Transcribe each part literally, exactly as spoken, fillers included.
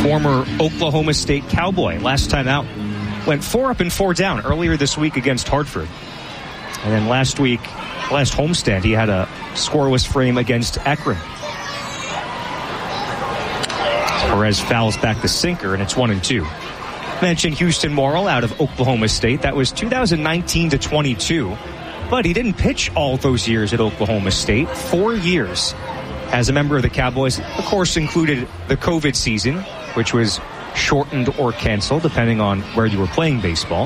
former Oklahoma State Cowboy. Last time out, went four up and four down earlier this week against Hartford. And then last week, last homestand, he had a scoreless frame against Akron. Perez fouls back the sinker, and it's one and two. Mentioned Houston Morrill out of Oklahoma State. That was two thousand nineteen to twenty-two. But he didn't pitch all those years at Oklahoma State. Four years as a member of the Cowboys. Of course, included the COVID season, which was shortened or canceled, depending on where you were playing baseball.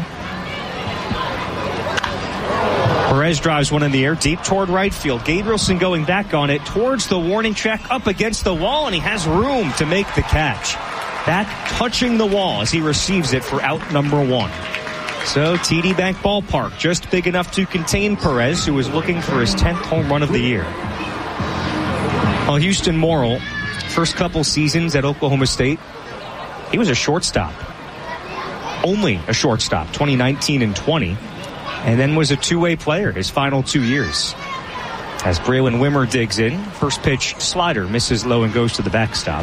Perez drives one in the air, deep toward right field. Gabrielson going back on it towards the warning track, up against the wall, and he has room to make the catch. Back touching the wall as he receives it for out number one. So T D Bank Ballpark, just big enough to contain Perez, who is looking for his tenth home run of the year. Well, Houston Morrill, first couple seasons at Oklahoma State, he was a shortstop. Only a shortstop, twenty nineteen and twenty. And then was a two-way player his final two years. As Braylon Wimmer digs in, first pitch slider misses low and goes to the backstop.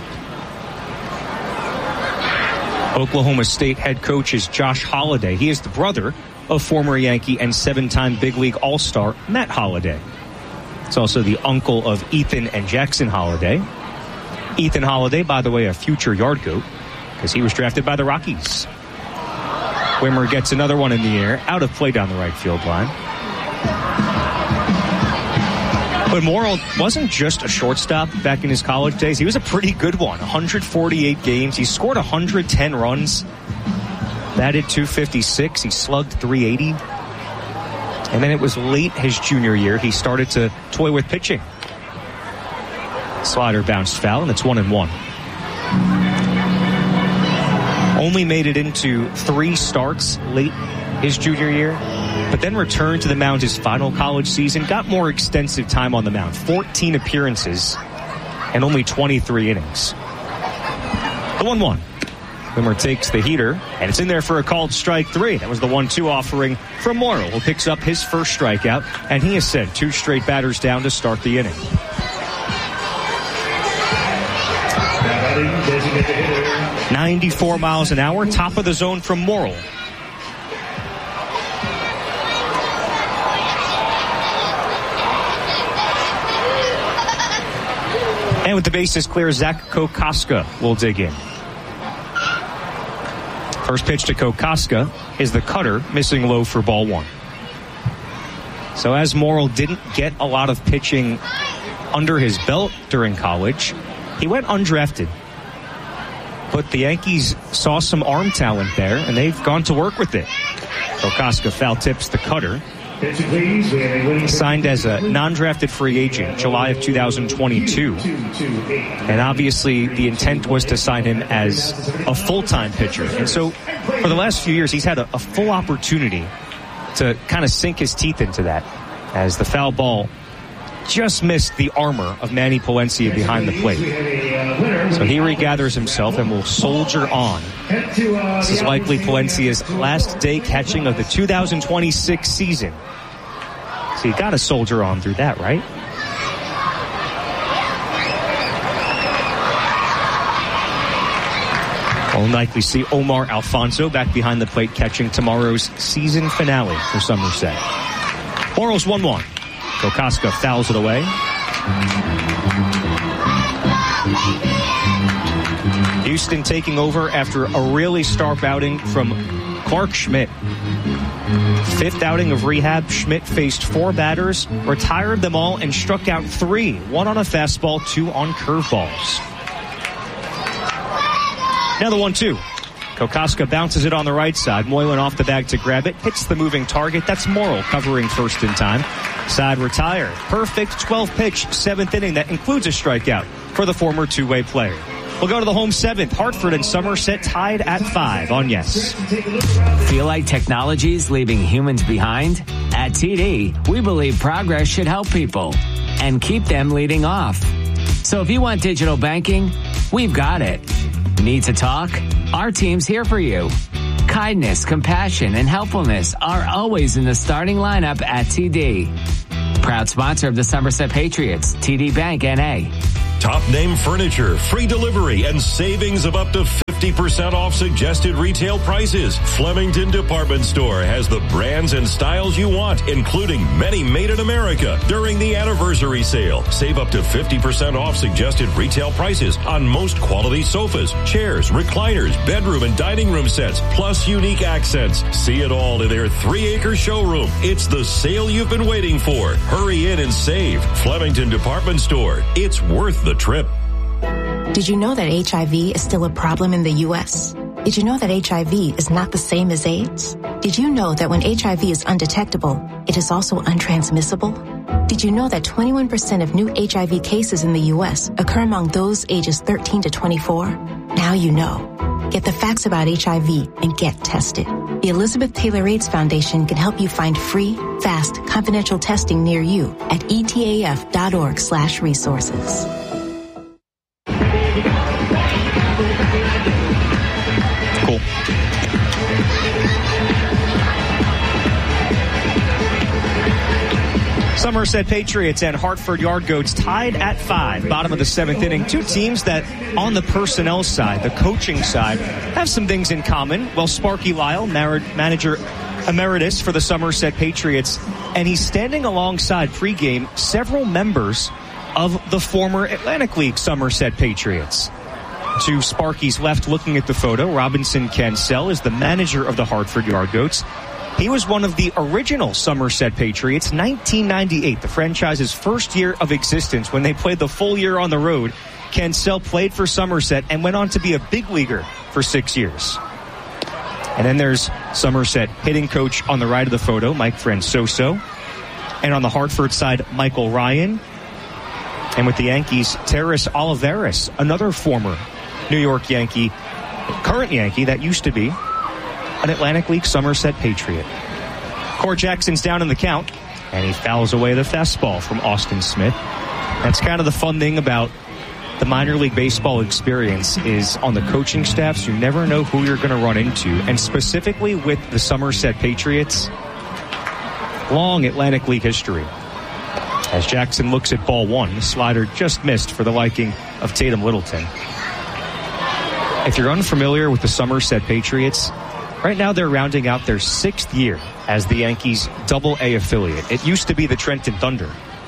Oklahoma State head coach is Josh Holliday. He is the brother of former Yankee and seven-time Big League All-Star Matt Holliday. It's also the uncle of Ethan and Jackson Holliday. Ethan Holliday, by the way, a future yard goat, because he was drafted by the Rockies. Wimmer gets another one in the air, out of play down the right field line. But Morrill wasn't just a shortstop back in his college days. He was a pretty good one. one hundred forty-eight games. He scored one hundred ten runs. Batted two fifty-six. He slugged three eighty. And then it was late his junior year, he started to toy with pitching. Slider bounced foul, and it's one and one. Only made it into three starts late his junior year, but then returned to the mound his final college season, got more extensive time on the mound, fourteen appearances and only twenty-three innings. The one one. Wimmer takes the heater, and it's in there for a called strike three. That was the one two offering from Morrill, who picks up his first strikeout, and he has sent two straight batters down to start the inning. ninety-four miles an hour, top of the zone from Morrill. And with the bases clear, Zach Kokoska will dig in. First pitch to Kokoska is the cutter, missing low for ball one. So as Morrill didn't get a lot of pitching under his belt during college, he went undrafted. But the Yankees saw some arm talent there, and they've gone to work with it. Kokoska foul tips the cutter. Signed as a non-drafted free agent July of two thousand twenty-two. And obviously the intent was to sign him as a full-time pitcher. And so for the last few years, he's had a, a full opportunity to kind of sink his teeth into that, as the foul ball just missed the armor of Manny Palencia behind the plate. So he regathers himself and will soldier on. This is likely Palencia's last day catching of the two thousand twenty-six season. So you got to soldier on through that, right? We'll likely see Omar Alfonso back behind the plate catching tomorrow's season finale for Somerset. Morrill's one one. Kokoska fouls it away. Houston taking over after a really stark outing from Clark Schmidt. Fifth outing of rehab, Schmidt faced four batters, retired them all, and struck out three. One on a fastball, two on curveballs. Now the one two. Kokoska bounces it on the right side. Moylan off the bag to grab it. Hits the moving target. That's Morrill covering first in time. Side retired. Perfect twelve-pitch seventh inning. That includes a strikeout for the former two-way player. We'll go to the home seventh. Hartford and Somerset tied at five on Yes. Feel like technology's leaving humans behind? At T D, we believe progress should help people and keep them leading off. So if you want digital banking, we've got it. Need to talk? Our team's here for you. Kindness, compassion, and helpfulness are always in the starting lineup at T D. Proud sponsor of the Somerset Patriots, T D Bank N A. Top name furniture, free delivery, and savings of up to fifty percent off suggested retail prices. Flemington Department Store has the brands and styles you want, including many made in America. During the anniversary sale, save up to fifty percent off suggested retail prices on most quality sofas, chairs, recliners, bedroom and dining room sets, plus unique accents. See it all in their three-acre showroom. It's the sale you've been waiting for. Hurry in and save. Flemington Department Store. It's worth the trip. Did you know that H I V is still a problem in the U S? Did you know that H I V is not the same as AIDS? Did you know that when H I V is undetectable, it is also untransmissible? Did you know that twenty-one percent of new H I V cases in the U S occur among those ages thirteen to twenty-four? Now you know. Get the facts about H I V and get tested. The Elizabeth Taylor AIDS Foundation can help you find free, fast, confidential testing near you at E T A F dot org slash resources. Cool. Somerset Patriots and Hartford Yard Goats tied at five, bottom of the seventh inning. Two teams that on the personnel side, the coaching side, have some things in common. Well, Sparky Lyle, manager emeritus for the Somerset Patriots, and he's standing alongside pregame several members of the former Atlantic League Somerset Patriots. To Sparky's left, looking at the photo, Robinson Cancel is the manager of the Hartford Yard Goats. He was one of the original Somerset Patriots, nineteen ninety-eight, the franchise's first year of existence when they played the full year on the road. Cancel played for Somerset and went on to be a big leaguer for six years. And then there's Somerset hitting coach on the right of the photo, Mike Francoso. And on the Hartford side, Michael Ryan. And with the Yankees, Terrace Olivares, another former New York Yankee, current Yankee that used to be an Atlantic League Somerset Patriot. Core Jackson's down in the count, and he fouls away the fastball from Austin Smith. That's kind of the fun thing about the minor league baseball experience is on the coaching staffs, you never know who you're going to run into. And specifically with the Somerset Patriots, long Atlantic League history. As Jackson looks at ball one, the slider just missed for the liking of Tatum Littleton. If you're unfamiliar with the Somerset Patriots, right now they're rounding out their sixth year as the Yankees' double A affiliate. It used to be the Trenton Thunder.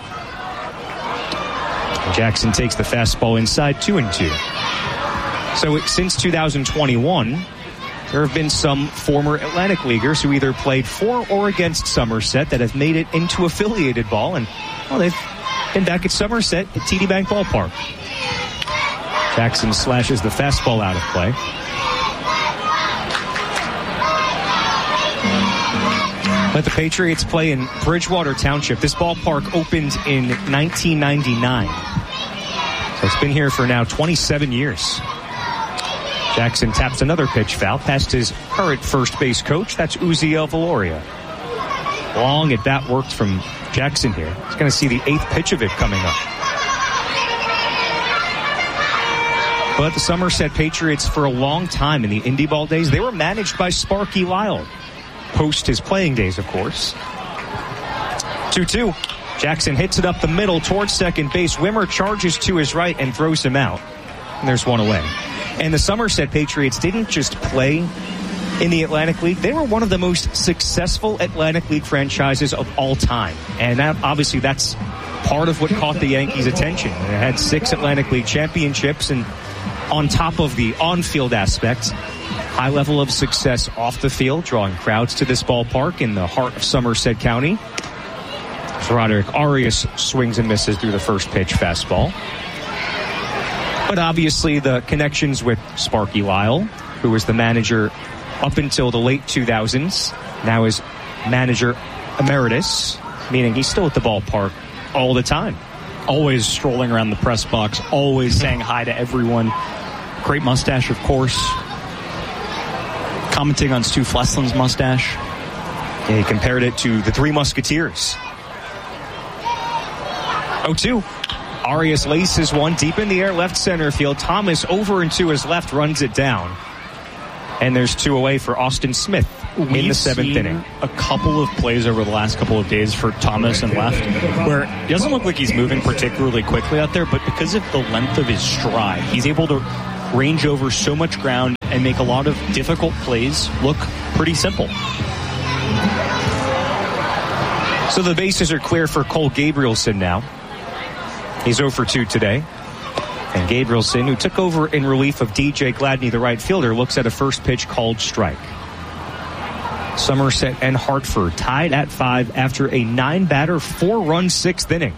Jackson takes the fastball inside, two and two. So since two thousand twenty-one, there have been some former Atlantic Leaguers who either played for or against Somerset that have made it into affiliated ball, and well, they've been back at Somerset at T D Bank Ballpark. Jackson slashes the fastball out of play. Let the Patriots play in Bridgewater Township. This ballpark opened in nineteen ninety-nine. So it's been here for now twenty-seven years. Jackson taps another pitch foul past his current first base coach. That's Uziel Valoria. Long at bat worked from Jackson here. He's going to see the eighth pitch of it coming up. But the Somerset Patriots, for a long time in the indie ball days, they were managed by Sparky Lyle. Post his playing days, of course. two two. Jackson hits it up the middle towards second base. Wimmer charges to his right and throws him out. And there's one away. And the Somerset Patriots didn't just play in the Atlantic League. They were one of the most successful Atlantic League franchises of all time. And that, obviously that's part of what caught the Yankees' attention. They had six Atlantic League championships, and on top of the on-field aspect, high level of success off the field, drawing crowds to this ballpark in the heart of Somerset County. Roderick Arias swings and misses through the first pitch fastball. But obviously the connections with Sparky Lyle, who was the manager up until the late two thousands, now is manager emeritus, meaning he's still at the ballpark all the time. Always strolling around the press box, always saying hi to everyone. Great mustache, of course. Commenting on Stu Flesland's mustache. And he compared it to the Three Musketeers. oh two. Arias laces one deep in the air, left center field. Thomas over and to his left runs it down. And there's two away for Austin Smith in We've the seventh seen inning. A couple of plays over the last couple of days for Thomas and left where it doesn't look like he's moving particularly quickly out there, but because of the length of his stride, he's able to range over so much ground and make a lot of difficult plays look pretty simple. So the bases are clear for Cole Gabrielson now. He's oh for two today. And Gabrielson, who took over in relief of D J Gladney, the right fielder, looks at a first pitch called strike. Somerset and Hartford tied at five after a nine-batter, four-run sixth inning.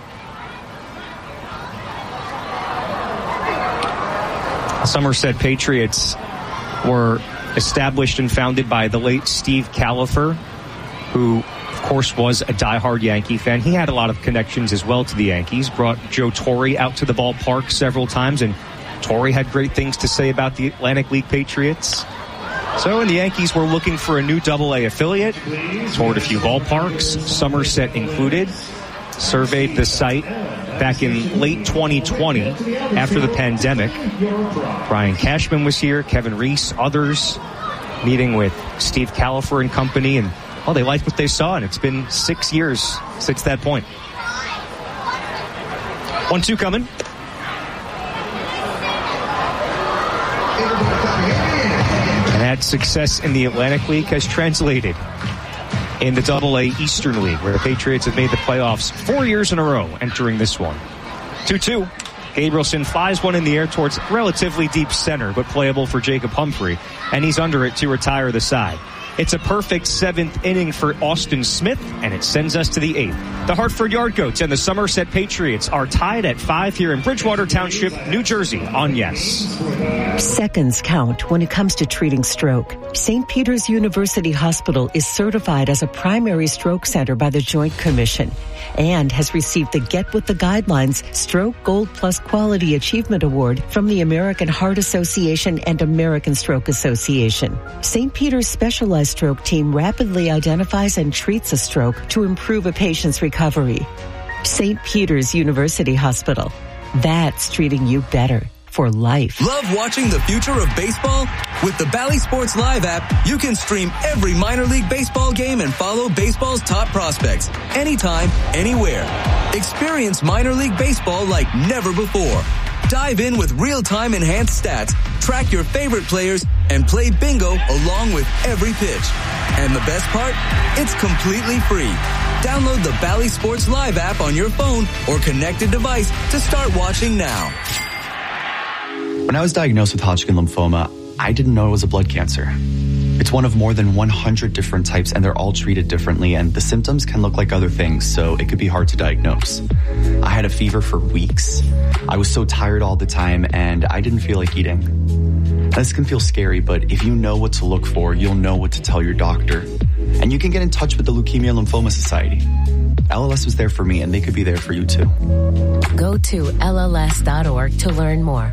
Somerset Patriots were established and founded by the late Steve Califer, who, of course, was a diehard Yankee fan. He had a lot of connections as well to the Yankees, brought Joe Torre out to the ballpark several times, and Torre had great things to say about the Atlantic League Patriots. So when the Yankees were looking for a new double A affiliate, toured a few ballparks, Somerset included, surveyed the site back in late twenty twenty after the pandemic. Brian Cashman was here, Kevin Reese, others, meeting with Steve Califer and company, and well, they liked what they saw, and it's been six years since that point. one two coming. And that success in the Atlantic League has translated in the Double A Eastern League, where the Patriots have made the playoffs four years in a row entering this one. two two. Gabrielson flies one in the air towards relatively deep center, but playable for Jacob Humphrey, and he's under it to retire the side. It's a perfect seventh inning for Austin Smith, and it sends us to the eighth. The Hartford Yardgoats and the Somerset Patriots are tied at five here in Bridgewater Township, New Jersey, on Yes. Seconds count when it comes to treating stroke. Saint Peter's University Hospital is certified as a primary stroke center by the Joint Commission and has received the Get With The Guidelines Stroke Gold Plus Quality Achievement Award from the American Heart Association and American Stroke Association. Saint Peter's specialized stroke team rapidly identifies and treats a stroke to improve a patient's recovery. Saint Peter's University Hospital. That's treating you better for life. Love watching the future of baseball? With the Bally Sports Live app, you can stream every minor league baseball game and follow baseball's top prospects anytime, anywhere. Experience minor league baseball like never before. Dive in with real-time enhanced stats, track your favorite players, and play bingo along with every pitch. And the best part? It's completely free. Download the Bally Sports Live app on your phone or connected device to start watching now. When I was diagnosed with Hodgkin lymphoma, I didn't know it was a blood cancer. It's one of more than one hundred different types, and they're all treated differently, and the symptoms can look like other things, so it could be hard to diagnose. I had a fever for weeks. I was so tired all the time, and I didn't feel like eating. This can feel scary, but if you know what to look for, you'll know what to tell your doctor. And you can get in touch with the Leukemia Lymphoma Society. L L S was there for me, and they could be there for you, too. Go to L L S dot org to learn more.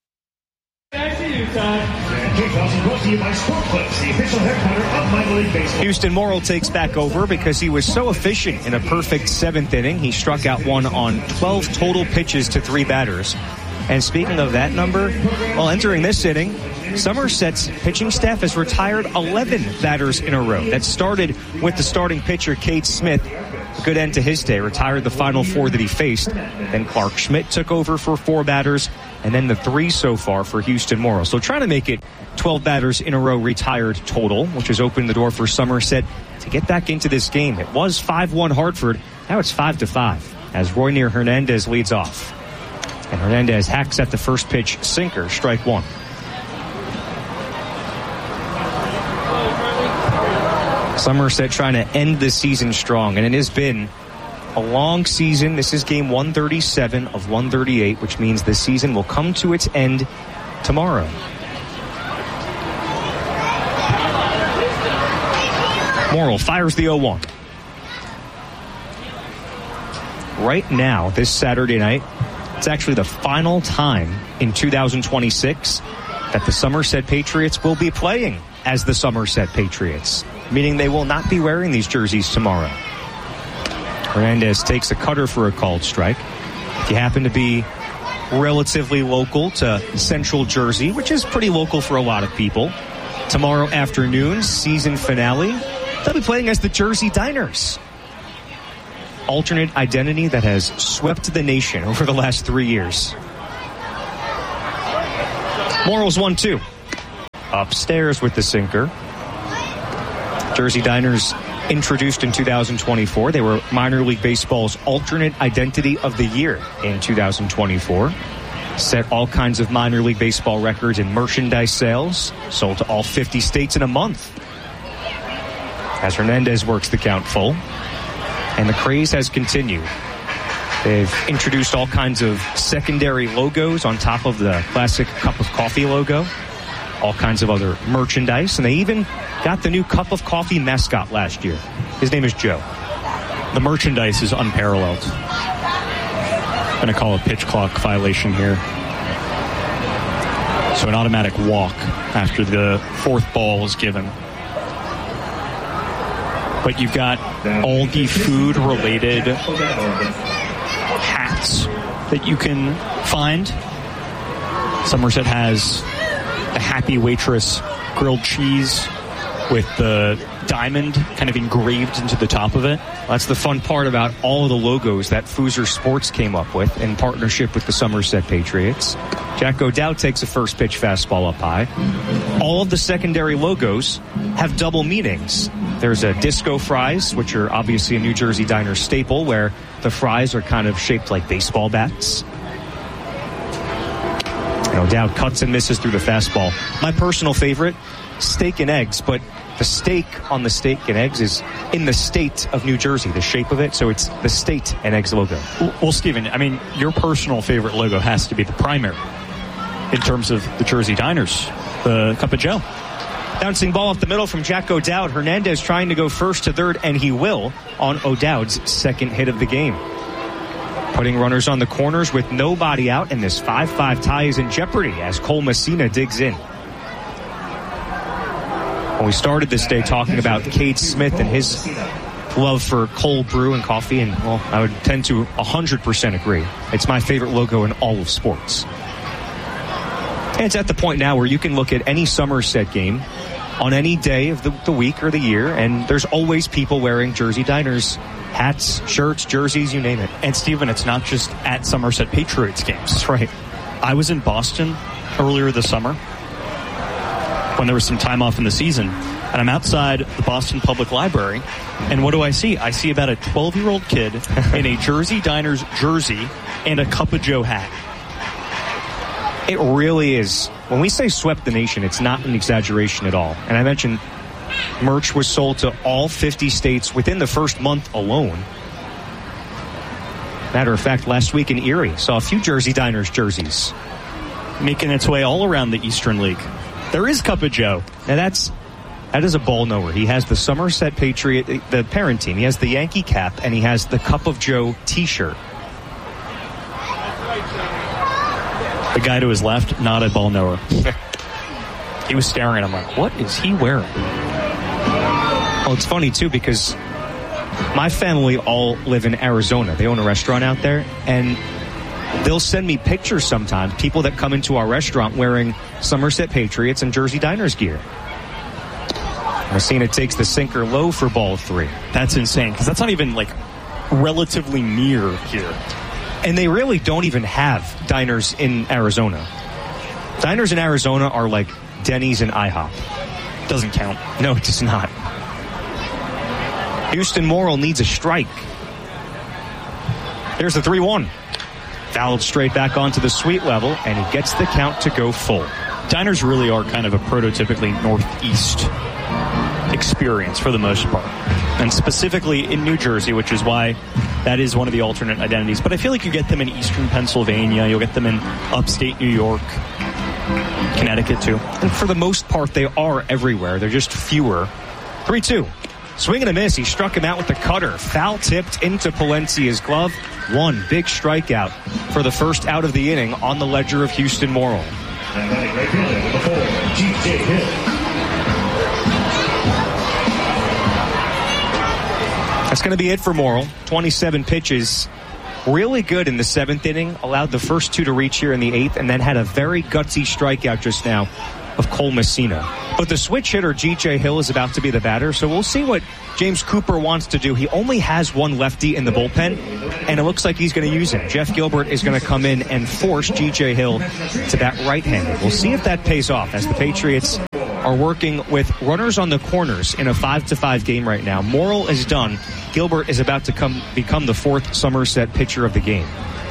Houston Morrill takes back over because he was so efficient in a perfect seventh inning. He struck out one on twelve total pitches to three batters. And speaking of that number, well, entering this inning, Somerset's pitching staff has retired eleven batters in a row. That started with the starting pitcher, Cade Smith. A good end to his day, retired the final four that he faced. Then Clark Schmidt took over for four batters, and then the three so far for Houston Morrill. So trying to make it twelve batters in a row retired total, which has opened the door for Somerset to get back into this game. It was five one Hartford. Now it's five to five as Roynier Hernandez leads off. And Hernandez hacks at the first pitch, sinker, strike one. Somerset trying to end the season strong, and it has been a long season. This is game one thirty-seven of one thirty-eight, which means the season will come to its end tomorrow. Morrill fires the oh one. Right now, this Saturday night, it's actually the final time in two thousand twenty-six that the Somerset Patriots will be playing as the Somerset Patriots, meaning they will not be wearing these jerseys tomorrow. Hernandez takes a cutter for a called strike. If you happen to be relatively local to Central Jersey, which is pretty local for a lot of people, tomorrow afternoon, season finale, they'll be playing as the Jersey Diners. Alternate identity that has swept the nation over the last three years. Morrill's one two. Upstairs with the sinker. Jersey Diners introduced in two thousand twenty-four. They were Minor League Baseball's alternate identity of the year in two thousand twenty-four. Set all kinds of Minor League Baseball records in merchandise sales. Sold to all fifty states in a month. As Hernandez works the count full. And the craze has continued. They've introduced all kinds of secondary logos on top of the classic cup of coffee logo. All kinds of other merchandise. And they even got the new cup of coffee mascot last year. His name is Joe. The merchandise is unparalleled. I'm going to call a pitch clock violation here. So an automatic walk after the fourth ball is given. But you've got all the food-related hats that you can find. Somerset has the Happy Waitress grilled cheese with the diamond kind of engraved into the top of it. That's the fun part about all of the logos that Foozer Sports came up with in partnership with the Somerset Patriots. Jack O'Dowd takes a first pitch fastball up high. All of the secondary logos have double meanings. There's a disco fries, which are obviously a New Jersey Diner staple, where the fries are kind of shaped like baseball bats. And O'Dowd cuts and misses through the fastball. My personal favorite, steak and eggs, but the steak on the steak and eggs is in the state of New Jersey, the shape of it, so it's the state and eggs logo. Well, Stephen, I mean, your personal favorite logo has to be the primary in terms of the Jersey Diners, the Cup of Joe. Bouncing ball up the middle from Jack O'Dowd. Hernandez trying to go first to third, and he will on O'Dowd's second hit of the game. Putting runners on the corners with nobody out, and this five five tie is in jeopardy as Cole Messina digs in. When we started this day talking about Cade Smith and his love for cold brew and coffee, and, well, I would tend to one hundred percent agree. It's my favorite logo in all of sports. And it's at the point now where you can look at any Somerset game on any day of the, the week or the year, and there's always people wearing Jersey Diners hats, shirts, jerseys, you name it. And, Stephen, it's not just at Somerset Patriots games. That's right. I was in Boston earlier this summer when there was some time off in the season, and I'm outside the Boston Public Library, and what do I see? I see about a twelve-year-old kid in a Jersey Diners jersey and a Cup of Joe hat. It really is. When we say swept the nation, it's not an exaggeration at all. And I mentioned merch was sold to all fifty states within the first month alone. Matter of fact, last week in Erie, saw a few Jersey Diners jerseys making its way all around the Eastern League. There is Cup of Joe. Now that's that is a ball knower. He has the Somerset Patriot, the parent team. He has the Yankee cap, and he has the Cup of Joe T-shirt. The guy to his left, not a ball knower. He was staring at him like, what is he wearing? Well, it's funny, too, because my family all live in Arizona. They own a restaurant out there, and they'll send me pictures sometimes, people that come into our restaurant wearing Somerset Patriots and Jersey Diners gear. Messina takes the sinker low for ball three. That's insane, because that's not even, like, relatively near here. And they really don't even have diners in Arizona. Diners in Arizona are like Denny's and IHOP. Doesn't count. No, it does not. Houston Morrill needs a strike. There's the three one. Fouled straight back onto the sweet level, and he gets the count to go full. Diners really are kind of a prototypically Northeast experience for the most part. And specifically in New Jersey, which is why that is one of the alternate identities. But I feel like you get them in eastern Pennsylvania. You'll get them in upstate New York, Connecticut, too. And for the most part, they are everywhere. They're just fewer. three two. Swing and a miss. He struck him out with the cutter. Foul tipped into Palencia's glove. One big strikeout for the first out of the inning on the ledger of Houston Morrill. That's going to be it for Morrill. twenty-seven pitches. Really good in the seventh inning. Allowed the first two to reach here in the eighth, and then had a very gutsy strikeout just now of Cole Messina. But the switch hitter, G J Hill, is about to be the batter, so we'll see what James Cooper wants to do. He only has one lefty in the bullpen, and it looks like he's going to use him. Jeff Gilbert is going to come in and force G J Hill to bat right-handed. We'll see if that pays off as the Patriots are working with runners on the corners in a five to five game right now. Morrill is done. Gilbert is about to come become the fourth Somerset pitcher of the game.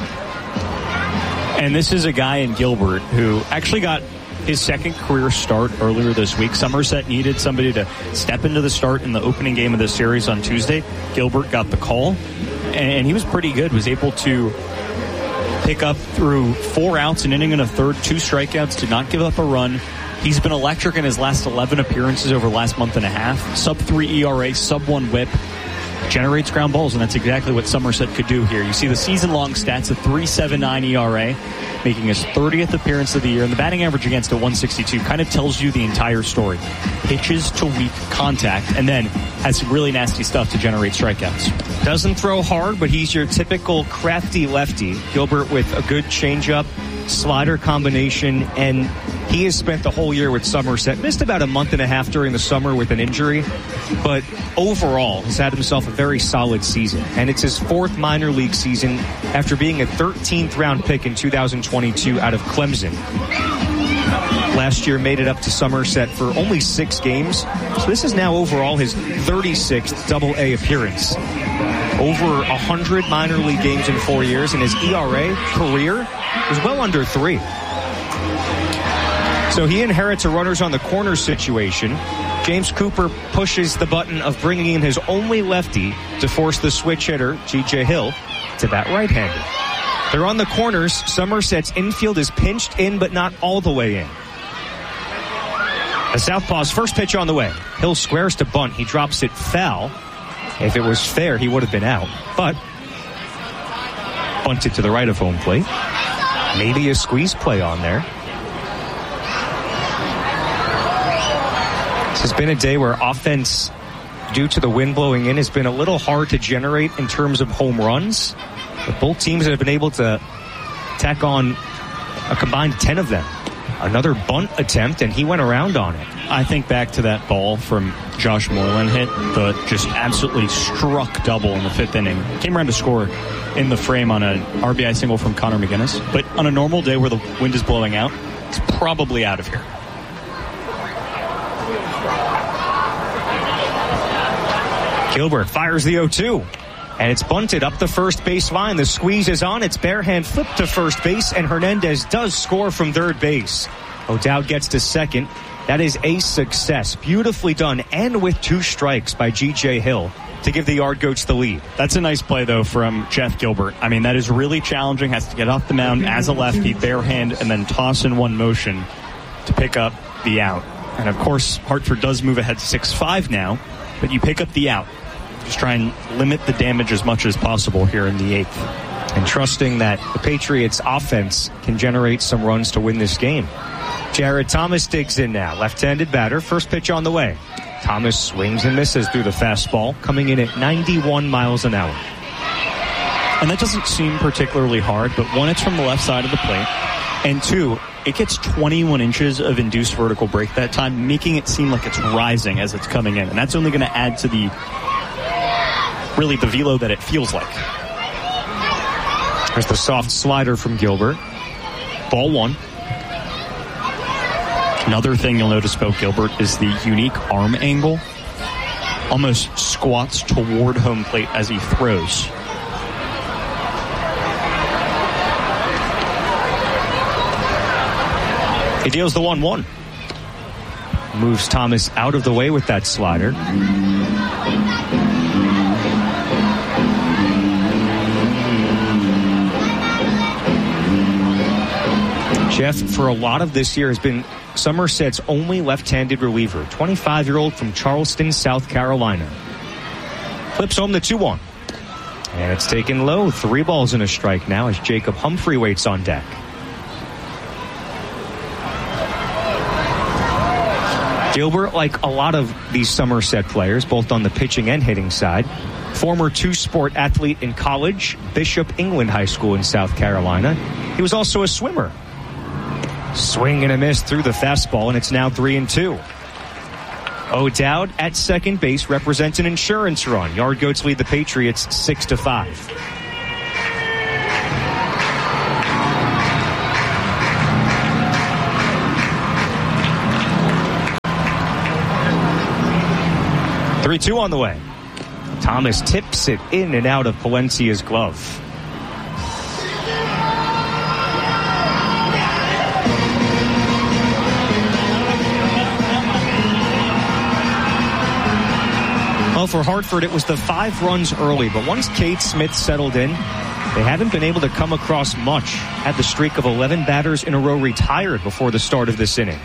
And this is a guy in Gilbert who actually got his second career start earlier this week. Somerset needed somebody to step into the start in the opening game of the series on Tuesday. Gilbert got the call, and he was pretty good. Was able to pick up through four outs, an inning and a third, two strikeouts, did not give up a run. He's been electric in his last eleven appearances over the last month and a half. Sub three E R A, sub one whip. Generates ground balls, and that's exactly what Somerset could do here. You see the season-long stats, a three point seven nine E R A, making his thirtieth appearance of the year, and the batting average against at one sixty-two kind of tells you the entire story. Pitches to weak contact, and then has some really nasty stuff to generate strikeouts. Doesn't throw hard, but he's your typical crafty lefty. Gilbert with a good changeup, slider combination, and he has spent the whole year with Somerset. Missed about a month and a half during the summer with an injury, but overall has had himself a very solid season. And it's his fourth minor league season after being a thirteenth round pick in two thousand twenty-two out of Clemson. Last year made it up to Somerset for only six games. So this is now overall his thirty-sixth double A appearance. Over one hundred minor league games in four years, and his E R A career is well under three. So he inherits a runners on the corner situation. James Cooper pushes the button of bringing in his only lefty to force the switch hitter, G J Hill, to bat right-handed. They're on the corners. Somerset's infield is pinched in, but not all the way in. A southpaw's first pitch on the way. Hill squares to bunt. He drops it foul. If it was fair, he would have been out. But bunted to the right of home plate. Maybe a squeeze play on there. This has been a day where offense, due to the wind blowing in, has been a little hard to generate in terms of home runs. But both teams have been able to tack on a combined ten of them. Another bunt attempt, and he went around on it. I think back to that ball from Josh Moreland hit, the just absolutely struck double in the fifth inning. Came around to score in the frame on an R B I single from Connor McGinnis. But on a normal day where the wind is blowing out, it's probably out of here. Gilbert fires the oh two, and it's bunted up the first base line. The squeeze is on. It's barehand flipped to first base, and Hernandez does score from third base. O'Dowd gets to second. That is a success. Beautifully done, and with two strikes by G J Hill to give the Yard Goats the lead. That's a nice play, though, from Jeff Gilbert. I mean, that is really challenging. Has to get off the mound as a lefty, barehand, and then toss in one motion to pick up the out. And, of course, Hartford does move ahead six five now, but you pick up the out. Just try and limit the damage as much as possible here in the eighth. And trusting that the Patriots' offense can generate some runs to win this game. Jared Thomas digs in now. Left-handed batter. First pitch on the way. Thomas swings and misses through the fastball, coming in at ninety-one miles an hour. And that doesn't seem particularly hard, but one, it's from the left side of the plate. And two, it gets twenty-one inches of induced vertical break that time, making it seem like it's rising as it's coming in. And that's only going to add to the, really the velo that it feels like. There's the soft slider from Gilbert. Ball one. Another thing you'll notice about Gilbert is the unique arm angle. Almost squats toward home plate as he throws. He deals the one one. Moves Thomas out of the way with that slider. Jeff, for a lot of this year, has been Somerset's only left-handed reliever. twenty-five-year-old from Charleston, South Carolina. Flips home the two one. And it's taken low. Three balls and a strike now as Jacob Humphrey waits on deck. Gilbert, like a lot of these Somerset players, both on the pitching and hitting side, former two-sport athlete in college, Bishop England High School in South Carolina. He was also a swimmer. Swing and a miss through the fastball, and it's now three and two. O'Dowd at second base represents an insurance run. Yard Goats lead the Patriots six to five. three two on the way. Thomas tips it in and out of Palencia's glove. Well, for Hartford, it was the five runs early, but once Cade Smith settled in, they haven't been able to come across much. Had the streak of eleven batters in a row retired before the start of this inning.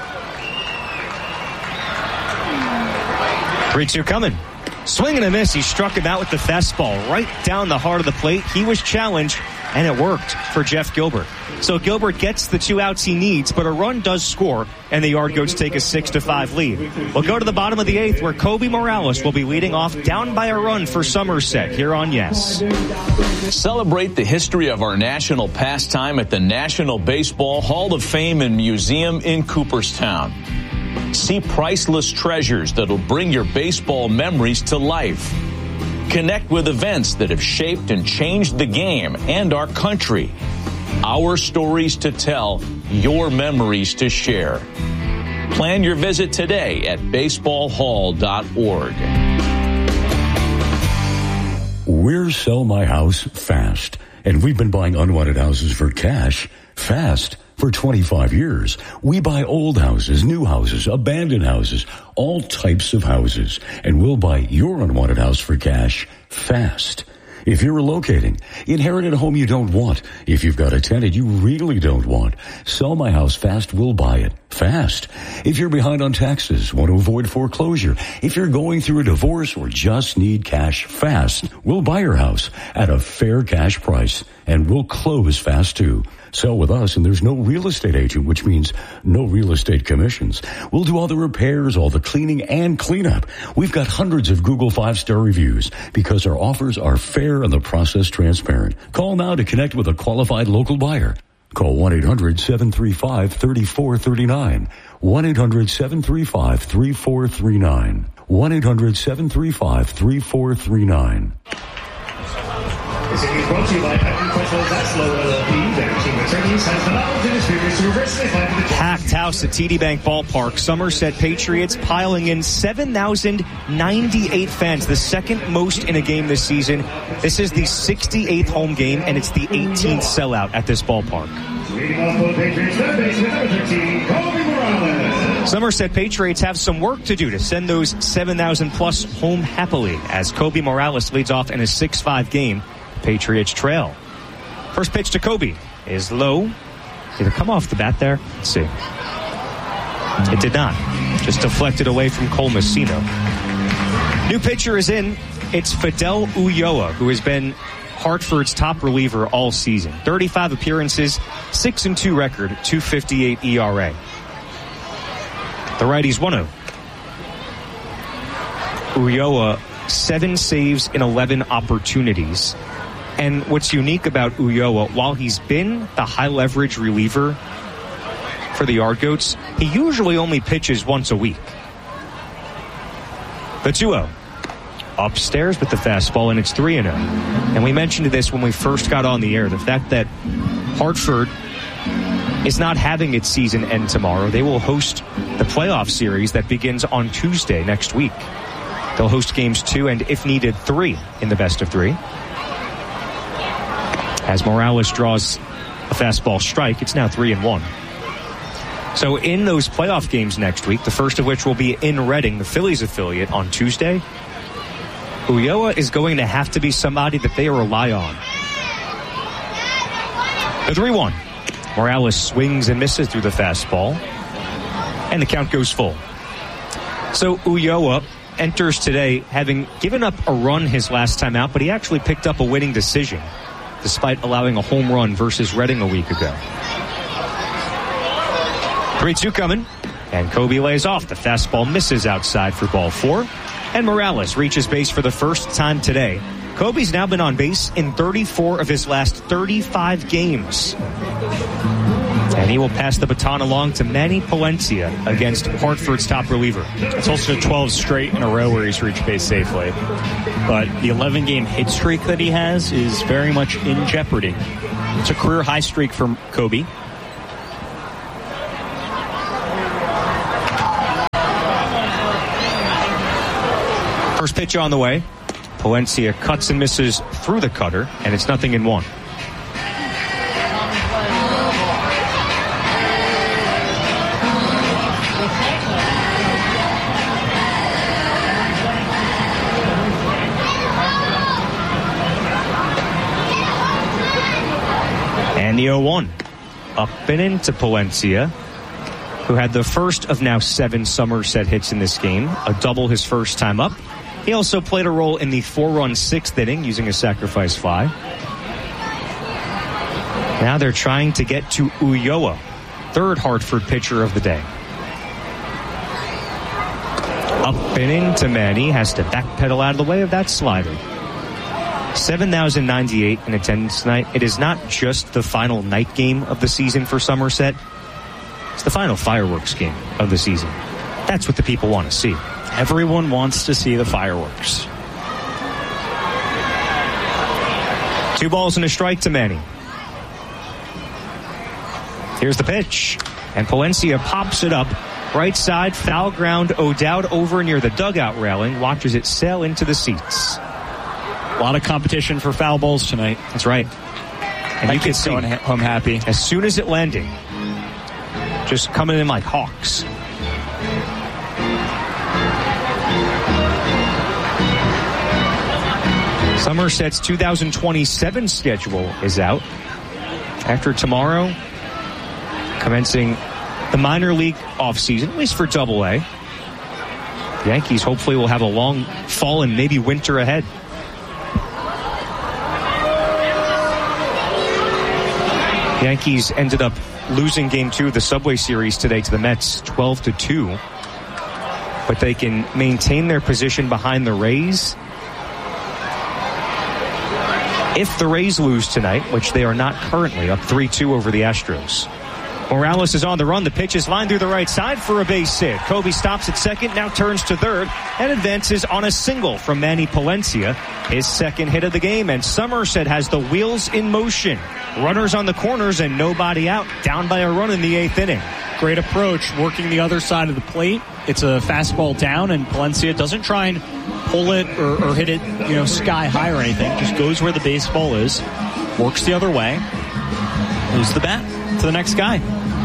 three two coming. Swing and a miss. He struck him out with the fastball right down the heart of the plate. He was challenged, and it worked for Jeff Gilbert. So Gilbert gets the two outs he needs, but a run does score, and the Yard Goats take a six to five lead. We'll go to the bottom of the eighth, where Kobe Morales will be leading off down by a run for Somerset here on Yes. Celebrate the history of our national pastime at the National Baseball Hall of Fame and Museum in Cooperstown. See priceless treasures that'll bring your baseball memories to life. Connect with events that have shaped and changed the game and our country. Our stories to tell, your memories to share. Plan your visit today at baseball hall dot org. We're Sell My House Fast, and we've been buying unwanted houses for cash fast for twenty-five years. We buy old houses, new houses, abandoned houses, all types of houses, and we'll buy your unwanted house for cash fast. If you're relocating, inherited a home you don't want, if you've got a tenant you really don't want, Sell My House Fast will buy it fast. If you're behind on taxes, want to avoid foreclosure, if you're going through a divorce or just need cash fast, we'll buy your house at a fair cash price, and we'll close fast too. Sell with us, and there's no real estate agent, which means no real estate commissions. We'll do all the repairs, all the cleaning, and cleanup. We've got hundreds of Google five-star reviews because our offers are fair and the process transparent. Call now to connect with a qualified local buyer. Call one eight hundred seven three five three four three nine. one eight hundred seven three five three four three nine. one eight hundred seven three five three four three nine. This is brought to you by Agricultural Zaslow L L P. Guaranteeing attorneys has the knowledge and experience to reverse the fight of the Packed house at T D Bank Ballpark. Somerset Patriots piling in seven thousand ninety-eight fans, the second most in a game this season. This is the sixty-eighth home game, and it's the eighteenth sellout at this ballpark. Leading off both Patriots third baseman number thirteen, Kobe Morales. Somerset Patriots have some work to do to send those seven thousand plus home happily, as Kobe Morales leads off in a six five game. Patriots trail. First pitch to Kobe is low. Did it come off the bat there? Let's see. It did not. Just deflected away from Cole Messino. New pitcher is in. It's Fidel Ulloa, who has been Hartford's top reliever all season. thirty-five appearances, six and two record, two fifty-eight E R A. The righty's one oh. Ulloa, seven saves in eleven opportunities. And what's unique about Ulloa, while he's been the high-leverage reliever for the Yard Goats, he usually only pitches once a week. The two oh. Upstairs with the fastball, and it's three and oh. And we mentioned this when we first got on the air, the fact that Hartford is not having its season end tomorrow. They will host the playoff series that begins on Tuesday next week. They'll host games two and, if needed, three in the best of three. As Morales draws a fastball strike, it's now three and one. So in those playoff games next week, the first of which will be in Reading, the Phillies affiliate, on Tuesday, Ulloa is going to have to be somebody that they rely on. The three one. Morales swings and misses through the fastball, and the count goes full. So Ulloa enters today having given up a run his last time out, but he actually picked up a winning decision, despite allowing a home run versus Reading a week ago. three two coming, and Kobe lays off. The fastball misses outside for ball four, and Morales reaches base for the first time today. Kobe's now been on base in thirty-four of his last thirty-five games. And And he will pass the baton along to Manny Palencia against Hartford's top reliever. It's also twelve straight in a row where he's reached base safely. But the eleven-game hit streak that he has is very much in jeopardy. It's a career high streak for Kobe. First pitch on the way. Palencia cuts and misses through the cutter, and it's nothing in one. And the oh one. Up and into Palencia, who had the first of now seven Somerset hits in this game, a double his first time up. He also played a role in the four-run sixth inning using a sacrifice fly. Now they're trying to get to Ulloa, third Hartford pitcher of the day. Up and into Manny, has to backpedal out of the way of that slider. seven thousand ninety-eight in attendance tonight. It is not just the final night game of the season for Somerset. It's the final fireworks game of the season. That's what the people want to see. Everyone wants to see the fireworks. Two balls and a strike to Manny. Here's the pitch. And Palencia pops it up. Right side, foul ground. O'Dowd over near the dugout railing. Watches it sail into the seats. A lot of competition for foul balls tonight. That's right. And that you can see going home happy. As soon as it landed, just coming in like hawks. Somerset's two thousand twenty-seven schedule is out. After tomorrow, commencing the minor league offseason, at least for Double A. The Yankees hopefully will have a long fall and maybe winter ahead. The Yankees ended up losing game two of the Subway Series today to the Mets, twelve to two. But they can maintain their position behind the Rays. If the Rays lose tonight, which they are not currently, up three two over the Astros. Morales is on the run. The pitch is lined through the right side for a base hit. Kobe stops at second, now turns to third, and advances on a single from Manny Palencia. His second hit of the game, and Somerset has the wheels in motion. Runners on the corners and nobody out. Down by a run in the eighth inning. Great approach, working the other side of the plate. It's a fastball down, and Palencia doesn't try and pull it or, or hit it, you know, sky high or anything. Just goes where the baseball is, works the other way, moves the bat to the next guy.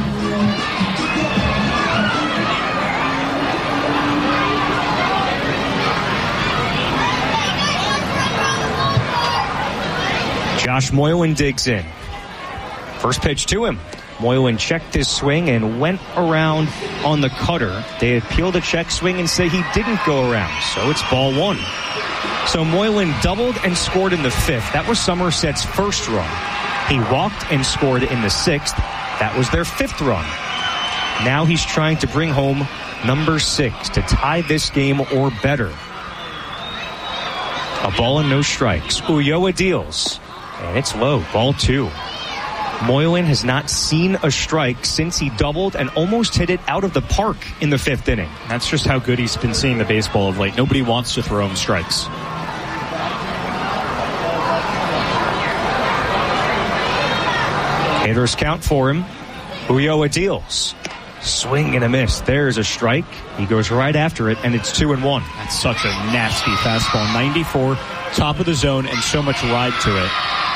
Josh Moylan digs in. First pitch to him. Moylan checked his swing and went around on the cutter. They appealed a check swing and say he didn't go around, so it's ball one. So Moylan doubled and scored in the fifth. That was Somerset's first run. He walked and scored in the sixth. That was their fifth run. Now he's trying to bring home number six to tie this game or better. A ball and no strikes. Ulloa deals. And it's low. Ball two. Moylan has not seen a strike since he doubled and almost hit it out of the park in the fifth inning. That's just how good he's been seeing the baseball of late. Nobody wants to throw him strikes. Hitters count for him. Ulloa deals. Swing and a miss. There's a strike. He goes right after it, and it's two and one. That's such a nasty fastball. ninety-four, top of the zone, and so much ride to it.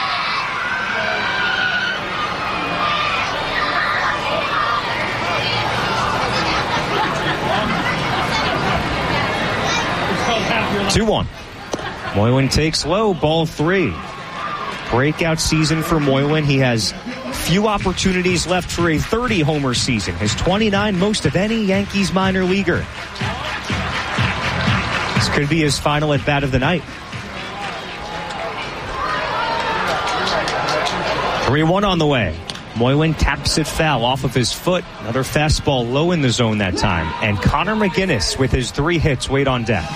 two one. Moylan takes low, ball three. Breakout season for Moylan. He has few opportunities left for a thirty homer season. His twenty-nine, most of any Yankees minor leaguer. This could be his final at bat of the night. three one on the way. Moylan taps it foul off of his foot. Another fastball low in the zone that time. And Connor McGinnis with his three hits wait on deck.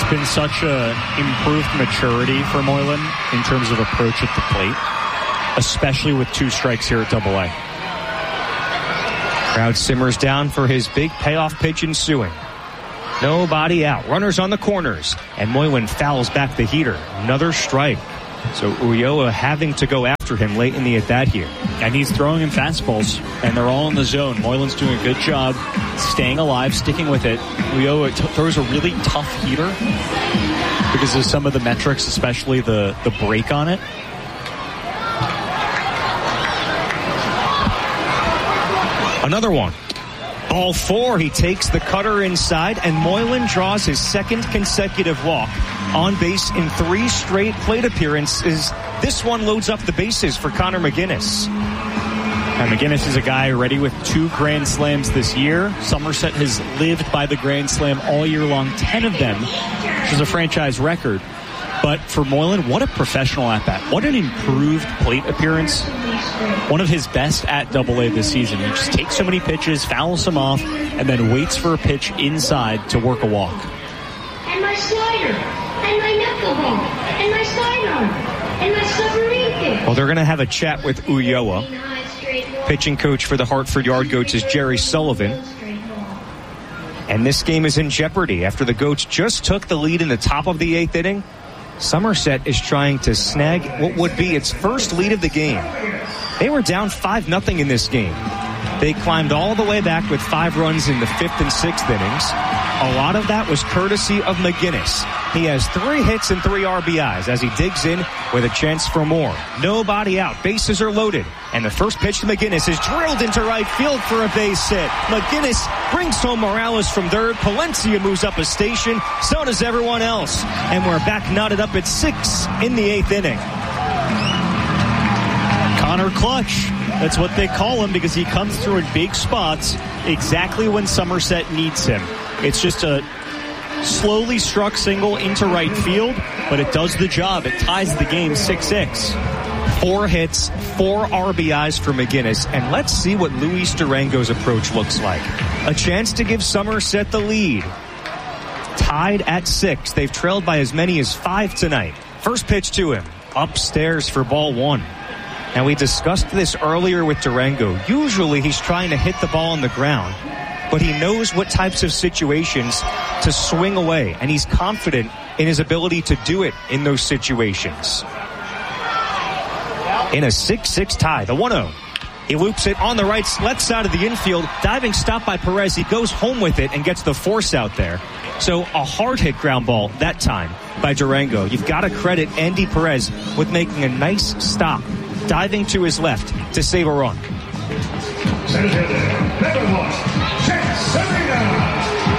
been such a improved maturity for Moylan in terms of approach at the plate, especially with two strikes here at Double A. Crowd simmers down for his big payoff pitch ensuing. Nobody out. Runners on the corners. And Moylan fouls back the heater. Another strike. So Ulloa having to go after him late in the at-bat here. And he's throwing him fastballs, and they're all in the zone. Moylan's doing a good job staying alive, sticking with it. Ulloa t- throws a really tough heater because of some of the metrics, especially the, the break on it. Another one. Ball four, he takes the cutter inside, and Moylan draws his second consecutive walk. On base in three straight plate appearances. This one loads up the bases for Connor McGinnis. And McGinnis is a guy ready with two Grand Slams this year. Somerset has lived by the Grand Slam all year long, ten of them, which is a franchise record. But for Moylan, what a professional at-bat. What an improved plate appearance. One of his best at Double A this season. He just takes so many pitches, fouls them off, and then waits for a pitch inside to work a walk. And my slider, and my knuckleball, and my sidearm, and my submarine kick. Well, they're going to have a chat with Ulloa. Pitching coach for the Hartford Yard Goats is Jerry Sullivan. And this game is in jeopardy after the Goats just took the lead in the top of the eighth inning. Somerset is trying to snag what would be its first lead of the game. They were down five nothing in this game. They climbed all the way back with five runs in the fifth and sixth innings. A lot of that was courtesy of McGinnis. He has three hits and three R B Is as he digs in with a chance for more. Nobody out. Bases are loaded. And the first pitch to McGinnis is drilled into right field for a base hit. McGinnis brings home Morales from third. Palencia moves up a station. So does everyone else. And we're back knotted up at six in the eighth inning. Connor Clutch. That's what they call him because he comes through in big spots exactly when Somerset needs him. It's just a slowly struck single into right field, but it does the job. It ties the game six six. Four hits, four R B Is for McGinnis, and let's see what Luis Durango's approach looks like. A chance to give Somerset the lead. Tied at six. They've trailed by as many as five tonight. First pitch to him. Upstairs for ball one. And we discussed this earlier with Durango. Usually he's trying to hit the ball on the ground, but he knows what types of situations to swing away, and he's confident in his ability to do it in those situations. In a six six tie, the one oh. He loops it on the right left side of the infield. Diving stop by Perez. He goes home with it and gets the force out there. So a hard hit ground ball that time by Durango. You've got to credit Andy Perez with making a nice stop, diving to his left to save a run. Center fielder, number one, Chase Savina.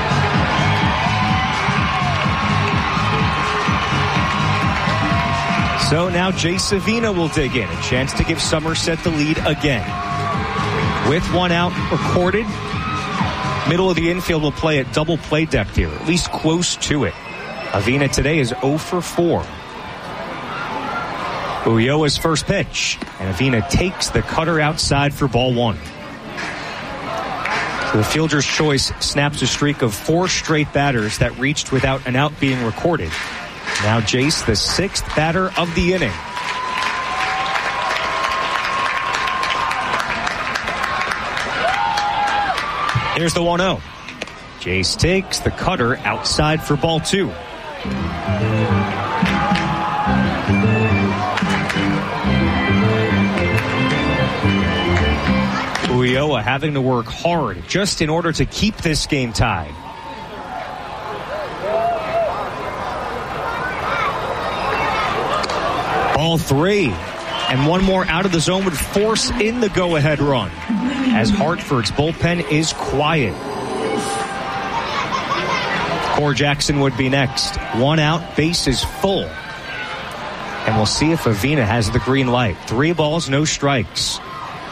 So now Jay Savina will dig in. A chance to give Somerset the lead again. With one out recorded, middle of the infield will play at double play depth here, at least close to it. Avina today is oh for four. Ulloa's first pitch, and Avina takes the cutter outside for ball one. So the fielder's choice snaps a streak of four straight batters that reached without an out being recorded. Now Jace, the sixth batter of the inning. Here's the one oh. Jace takes the cutter outside for ball two. Ulloa having to work hard just in order to keep this game tied. Ball three. And one more out of the zone would force in the go-ahead run, as Hartford's bullpen is quiet. Core Jackson would be next. One out, base is full. And we'll see if Avina has the green light. Three balls, no strikes.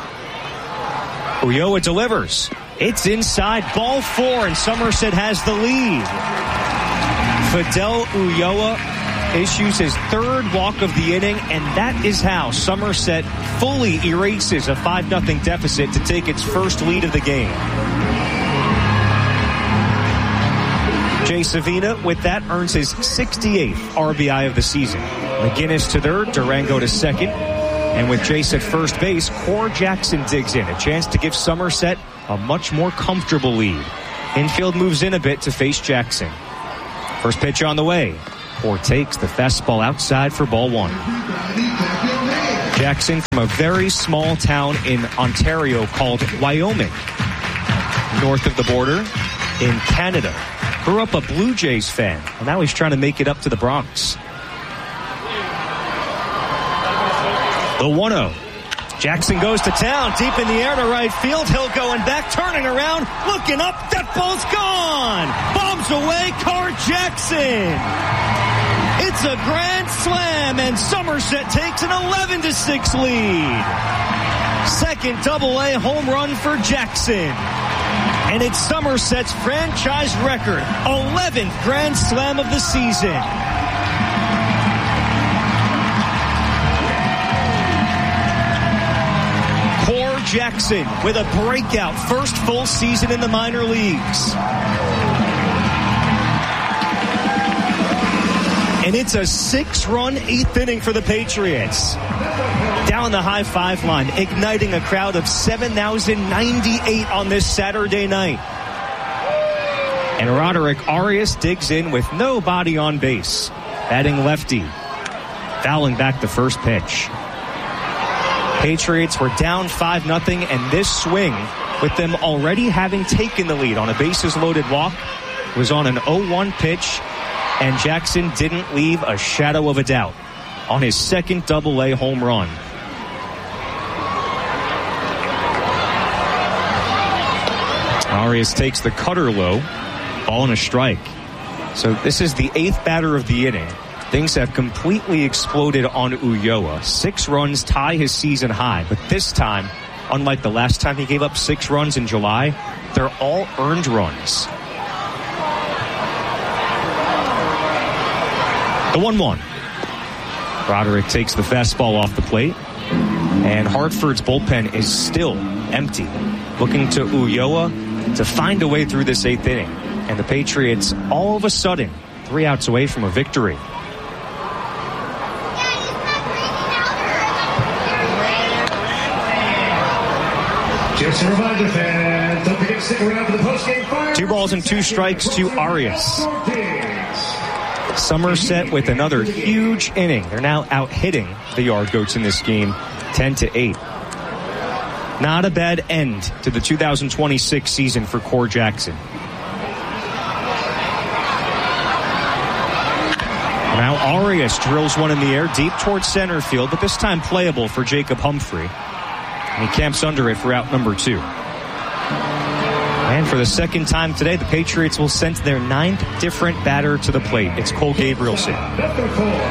Ulloa delivers. It's inside, ball four, and Somerset has the lead. Fidel Ulloa issues his third walk of the inning, and that is how Somerset fully erases a five nothing deficit to take its first lead of the game. Jay Savina, with that, earns his sixty-eighth R B I of the season. McGinnis to third, Durango to second. And with Jace at first base, Core Jackson digs in. A chance to give Somerset a much more comfortable lead. Infield moves in a bit to face Jackson. First pitch on the way. Core takes the fastball outside for ball one. Jackson from a very small town in Ontario called Wyoming, north of the border in Canada. Grew up a Blue Jays fan, and now he's trying to make it up to the Bronx. The one oh. Jackson goes to town, deep in the air to right field. Hill going back, turning around, looking up. That ball's gone. Bombs away, Core Jackson. It's a grand slam, and Somerset takes an eleven to six lead. Second double-A home run for Jackson. And it's Somerset's franchise record, eleventh grand slam of the season. Core Jackson with a breakout first full season in the minor leagues. And it's a six-run eighth inning for the Patriots. Down the high five line, igniting a crowd of seven thousand ninety-eight on this Saturday night. And Roderick Arias digs in with nobody on base. Batting lefty. Fouling back the first pitch. Patriots were down five nothing, and this swing, with them already having taken the lead on a bases-loaded walk, was on an oh one pitch, and Jackson didn't leave a shadow of a doubt on his second double-A home run. Arias takes the cutter low, ball and a strike. So this is the eighth batter of the inning. Things have completely exploded on Ulloa. Six runs tie his season high, but this time, unlike the last time he gave up six runs in July, they're all earned runs. The one one. Roderick takes the fastball off the plate, and Hartford's bullpen is still empty, looking to Ulloa to find a way through this eighth inning. And the Patriots, all of a sudden, three outs away from a victory. Just a reminder, fans, don't forget to stick around for the postgame fire. Two balls and two strikes to Arias. Somerset with another huge inning. They're now out hitting the Yard Goats in this game, ten to eight. Not a bad end to the two thousand twenty-six season for Core Jackson. Now Arias drills one in the air deep towards center field, but this time playable for Jacob Humphrey. And he camps under it for out number two. And for the second time today, the Patriots will send their ninth different batter to the plate. It's Cole Gabrielson.